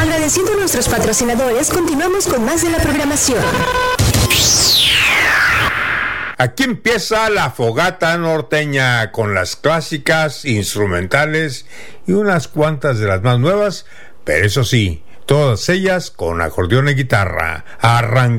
Agradeciendo a nuestros patrocinadores, continuamos con más de la programación. Aquí empieza la fogata norteña con las clásicas, instrumentales y unas cuantas de las más nuevas, pero eso sí, todas ellas con acordeón y guitarra. Arranca.